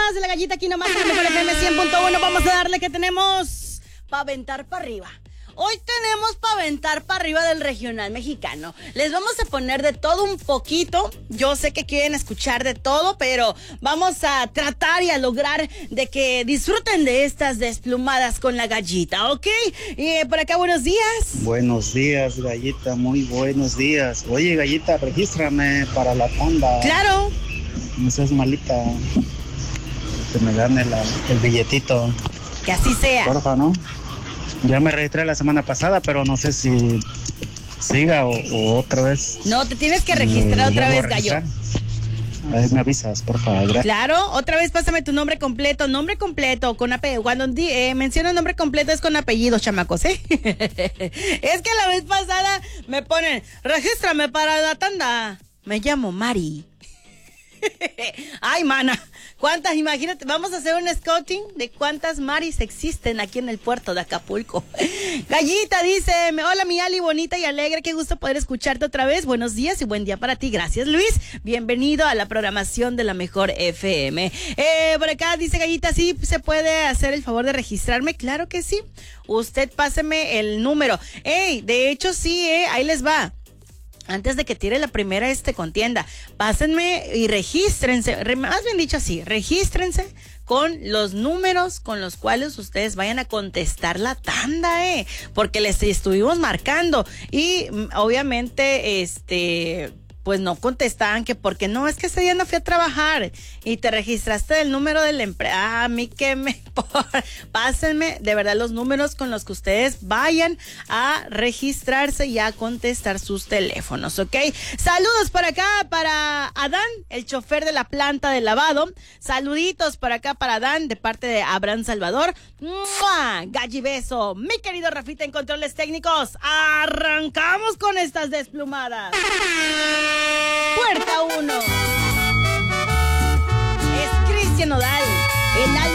más de La Gallita, aquí nomás en el mejor FM 100.1. Vamos a darle que tenemos para aventar para arriba. Hoy tenemos para aventar para arriba del regional mexicano. Les vamos a poner de todo un poquito. Yo sé que quieren escuchar de todo, pero vamos a tratar y a lograr de que disfruten de estas desplumadas con La Gallita, ¿ok? Por acá, buenos días. Buenos días, Gallita, muy buenos días. Oye, Gallita, regístrame para la tanda. Claro. No seas malita. Que me gane el billetito. Que así sea. Porfa, ¿no? Ya me registré la semana pasada, pero no sé si siga o otra vez. No, te tienes que registrar otra vez, gallo. Ahí me avisas, por favor. Gracias. Claro, otra vez pásame tu nombre completo, con apellido. Cuando menciono nombre completo es con apellidos, chamacos, ¿eh? Es que la vez pasada me ponen, regístrame para la tanda. Me llamo Mari. Ay, mana, ¿cuántas? Imagínate, vamos a hacer un scouting de cuántas Maris existen aquí en el puerto de Acapulco. Gallita dice, hola mi Ali, bonita y alegre, qué gusto poder escucharte otra vez. Buenos días y buen día para ti. Gracias, Luis. Bienvenido a la programación de la mejor FM. Por acá dice Gallita, ¿sí se puede hacer el favor de registrarme? Claro que sí. Usted páseme el número. De hecho sí, ahí les va. Antes de que tire la primera contienda, pásenme y regístrense, más bien dicho así, regístrense con los números con los cuales ustedes vayan a contestar la tanda, porque les estuvimos marcando y obviamente pues no contestaban que porque no, es que ese día no fui a trabajar y te registraste el número de la empresa. A mí que pásenme de verdad los números con los que ustedes vayan a registrarse y a contestar sus teléfonos, ¿ok? Saludos por acá para Adán, el chofer de la planta de lavado. Saluditos por acá para Adán de parte de Abraham Salvador. ¡Mua! Gallibeso, mi querido Rafita en controles técnicos. Arrancamos con estas desplumadas. Puerta 1 es Cristian Nodal, el